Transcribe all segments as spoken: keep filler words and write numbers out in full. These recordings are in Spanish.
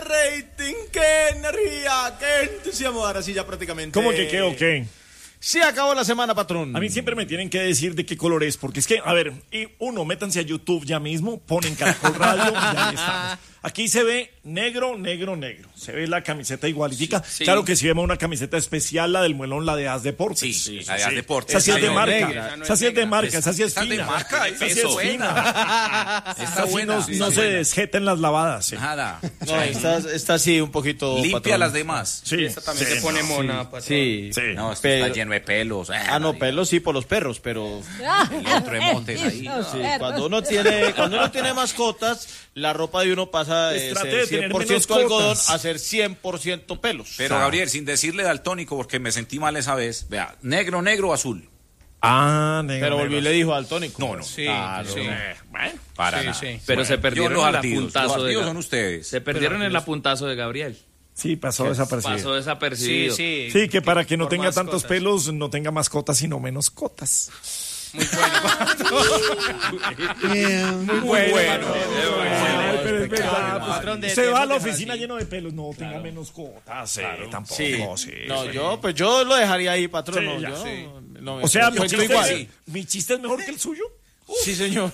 rating, qué energía, qué entusiasmo. Ahora sí ya prácticamente. ¿Cómo que qué o qué? Sí, acabó la semana, patrón. A mí siempre me tienen que decir de qué color es, porque es que, a ver, y uno, métanse a YouTube ya mismo, ponen Caracol Radio y ahí estamos. Aquí se ve negro, negro, negro. Se ve la camiseta igualitica. Sí, sí. Claro que si vemos una camiseta especial, la del Muelón, la de As Deportes. Sí, sí, la de As Deportes. Esa sí es de marca. Esa sí es de marca, esa sí es fina. de marca, esa sí es fina. Está buena. No, no se desjeten las lavadas. Sí. Nada. No, esta, esta sí un poquito. Limpia patrón. las demás. Sí. Esta también sí, se pone no, mona, sí. patrón. Sí. Sí. No, esto pero, está lleno de pelos. Eh, ah, no, pelos sí por los perros, pero el otro emotes ahí. No, sí. Cuando uno tiene, cuando uno tiene mascotas, la ropa de uno pasa de ser cien por ciento algodón a ser cien por ciento pelos. Pero, Gabriel, sin decirle daltónico, porque me sentí mal esa vez, vea, negro, negro, azul. Ah, negro. Pero volví y le dijo daltónico. No, no. Sí, claro. sí. Eh, bueno, para sí, nada. sí. Pero bueno, se perdieron los en el ardidos, apuntazo los de ardidos Ga- son ustedes. Se perdieron en el apuntazo de Gabriel. Sí, pasó desapercibido. Pasó desapercibido. Sí, Sí, que para que no por tenga mascotas. tantos pelos, no tenga mascotas, sino menos cotas. Muy bueno. Muy bueno. Ay, pero es verdad, pues, Patrón de se va a la tiempos oficina así. lleno de pelos, no tenga menos cotas, eh, tampoco. Sí. Sí, No, sí. yo, pues yo lo dejaría ahí, patrón. Sí, no, ya, yo, sí. no, O sea, yo mi cuento chiste, igual. es, mi chiste es mejor que el suyo. Sí, señor.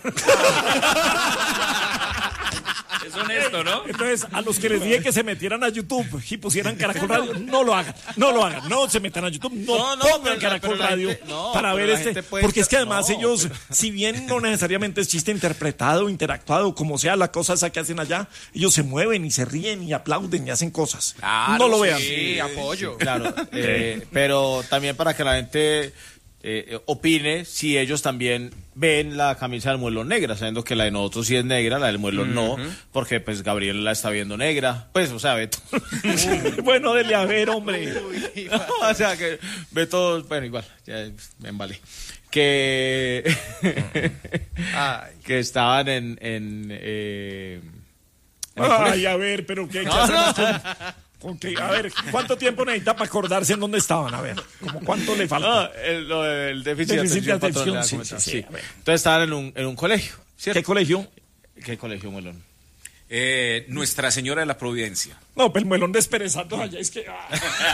Es honesto, ¿no? Entonces, a los que les dije que se metieran a YouTube y pusieran Caracol Radio, no lo hagan, no lo hagan, no se metan a YouTube, no, No, no, pongan pero la- Caracol pero la Radio gente- no, para pero ver la este, gente puede porque es que inter- además no, ellos, pero- si bien no necesariamente es chiste interpretado, interactuado, como sea la cosa esa que hacen allá, ellos se mueven y se ríen y aplauden y hacen cosas. Claro, no lo vean. Sí, apoyo. Claro, eh, pero también para que la gente eh, opine si ellos también ven la camisa del Muelón negra, sabiendo que la de nosotros sí es negra, la del Muelón no, porque pues Gabriel la está viendo negra, pues, o sea, Beto. Bueno, dele a ver, hombre. O sea, que Beto, bueno, igual, ya me embalé. Que, Ay. que estaban en... en eh, Ay, a ver, pero qué, qué hacemos con, con que, a ver, ¿cuánto tiempo necesita para acordarse en dónde estaban? A ver, ¿cómo cuánto le falta? no, el, lo del déficit, Déficit de de atención, patrón, atención, le sí, voy a comentar, sí, sí. sí, a ver. Entonces estaban en un, en un colegio, ¿cierto? ¿Qué colegio? ¿Qué colegio, Muelón? Eh, Nuestra Señora de la Providencia. No, pues el Muelón desperezando allá, es que... ah.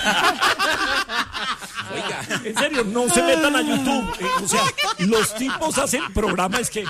Oiga. En serio, no se metan a YouTube. eh, o sea, los tipos hacen programas que...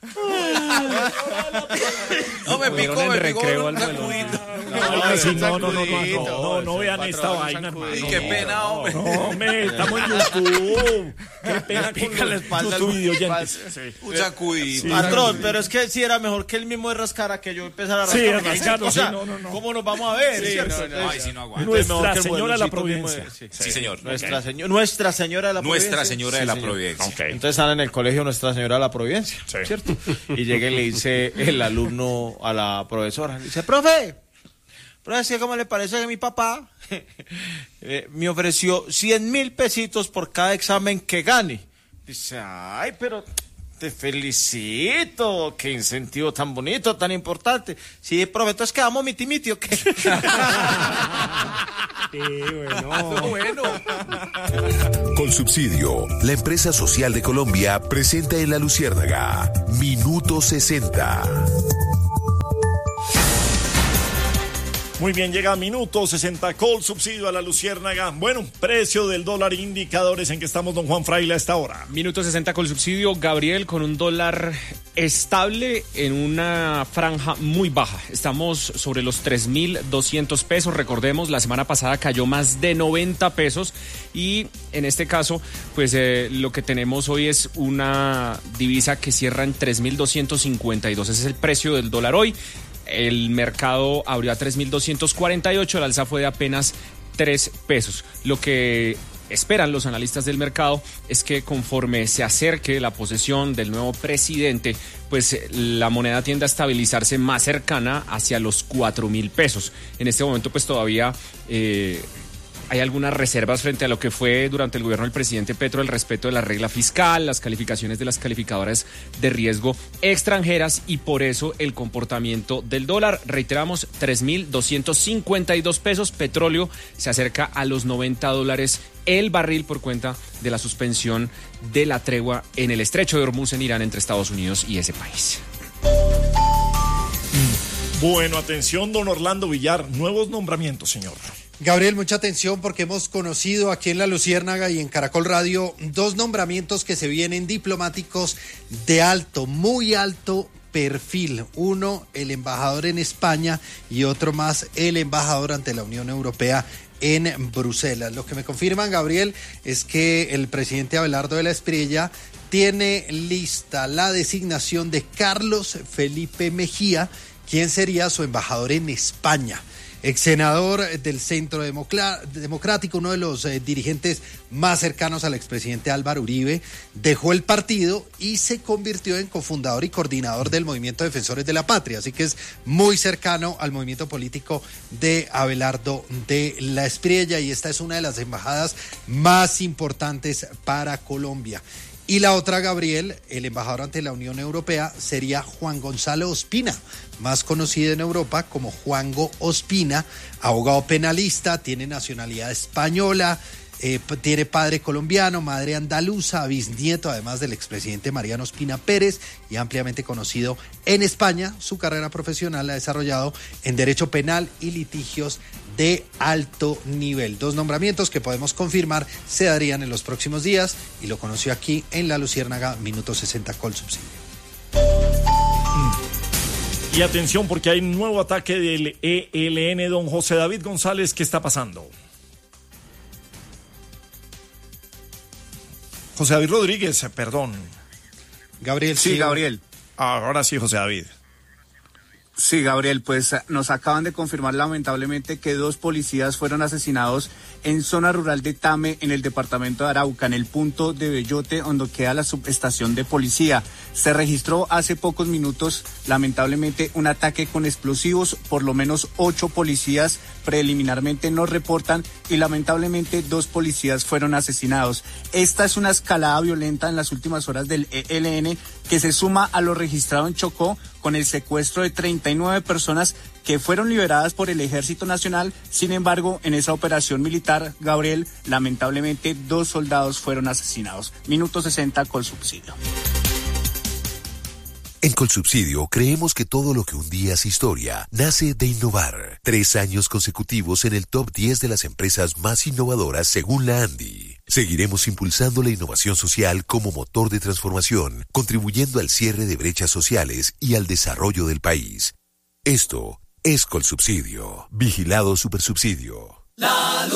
No, me picó, me picó un al sacudito. No, sí, no, no, no, no, sacudito. no, no, no vean Patrón, esta un vaina, sacudito. hermano. Y qué pena, hombre. No, hombre, estamos en YouTube. Qué pena pica con la los espalda YouTube al- videoyentes. Un sacudito. Sí. Patrón, pero es que sí era mejor que él mismo de rascara que yo empezara a rascar. Sí, porque, rascando, o sea, sí, no, no, no. ¿cómo nos vamos a ver? Sí, ¿cierto? no, no. Entonces, Ay, sí, no aguanto. entonces, mejor Nuestra que el Señora de la Mueloncito mismo Providencia. de- sí. Sí, señor. Nuestra, señor, Nuestra Señora de la Providencia. Nuestra Señora de Sí, la señor. Providencia. Ok. Entonces están en el colegio Nuestra Señora de la Providencia, Sí. ¿cierto? Y llega y le dice el alumno a la profesora, le dice, profe, profe, ¿cómo le parece que mi papá eh, me ofreció cien mil pesitos por cada examen que gane? Dice, ay, pero te felicito, qué incentivo tan bonito, tan importante. Sí, profe, entonces quedamos miti miti, ¿o qué? Sí, bueno. Bueno. Con Subsidio, la empresa social de Colombia presenta en La Luciérnaga Minuto sesenta. Muy bien, llega minuto sesenta, Col Subsidio a la Luciérnaga. Bueno, precio del dólar, indicadores en que estamos, don Juan Fraile, a esta hora. Minuto sesenta con subsidio, Gabriel, con un dólar estable en una franja muy baja. Estamos sobre los tres mil doscientos pesos. Recordemos, la semana pasada cayó más de noventa pesos y en este caso, pues eh, lo que tenemos hoy es una divisa que cierra en tres mil doscientos cincuenta y dos. Ese es el precio del dólar hoy. El mercado abrió a tres mil doscientos cuarenta y ocho, el alza fue de apenas tres pesos. Lo que esperan los analistas del mercado es que conforme se acerque la posesión del nuevo presidente, pues la moneda tiende a estabilizarse más cercana hacia los cuatro mil pesos. En este momento pues todavía eh, hay algunas reservas frente a lo que fue durante el gobierno del presidente Petro el respeto de la regla fiscal, las calificaciones de las calificadoras de riesgo extranjeras y por eso el comportamiento del dólar. Reiteramos, tres mil doscientos cincuenta y dos pesos. Petróleo se acerca a los noventa dólares el barril por cuenta de la suspensión de la tregua en el estrecho de Hormuz en Irán entre Estados Unidos y ese país. Bueno, atención, don Orlando Villar, nuevos nombramientos, señor. Gabriel, mucha atención porque hemos conocido aquí en La Luciérnaga y en Caracol Radio dos nombramientos que se vienen diplomáticos de alto, muy alto perfil. Uno, el embajador en España y otro más, el embajador ante la Unión Europea en Bruselas. Lo que me confirman, Gabriel, es que el presidente Abelardo de la Espriella tiene lista la designación de Carlos Felipe Mejía, quien sería su embajador en España. Ex senador del Centro Democrático, uno de los eh, dirigentes más cercanos al expresidente Álvaro Uribe, dejó el partido y se convirtió en cofundador y coordinador del Movimiento Defensores de la Patria, así que es muy cercano al movimiento político de Abelardo de la Espriella, y esta es una de las embajadas más importantes para Colombia. Y la otra, Gabriel, el embajador ante la Unión Europea, sería Juan Gonzalo Ospina, más conocido en Europa como Juango Ospina, abogado penalista, tiene nacionalidad española, eh, tiene padre colombiano, madre andaluza, bisnieto además del expresidente Mariano Ospina Pérez, y ampliamente conocido en España. Su carrera profesional la ha desarrollado en derecho penal y litigios de alto nivel. Dos nombramientos que podemos confirmar se darían en los próximos días, y lo conoció aquí en La Luciérnaga, Minuto sesenta con Subsidio. Y atención porque hay un nuevo ataque del E L N. Don José David González, ¿qué está pasando? José David Rodríguez, perdón. Gabriel. Sí, sí, Gabriel. Ahora sí, José David. Sí, Gabriel, pues nos acaban de confirmar lamentablemente que dos policías fueron asesinados en zona rural de Tame, en el departamento de Arauca, en el punto de Bellote, donde queda la subestación de policía. Se registró hace pocos minutos, lamentablemente, un ataque con explosivos. Por lo menos ocho policías preliminarmente nos reportan, y lamentablemente dos policías fueron asesinados. Esta es una escalada violenta en las últimas horas del E L N, que se suma a lo registrado en Chocó, con el secuestro de treinta y nueve personas que fueron liberadas por el Ejército Nacional. Sin embargo, en esa operación militar, Gabriel, lamentablemente dos soldados fueron asesinados. Minuto sesenta, Colsubsidio. En Colsubsidio creemos que todo lo que un día es historia nace de innovar. Tres años consecutivos en el top diez de las empresas más innovadoras según la ANDI. Seguiremos impulsando la innovación social como motor de transformación, contribuyendo al cierre de brechas sociales y al desarrollo del país. Esto es Colsubsidio. Vigilado Supersubsidio. La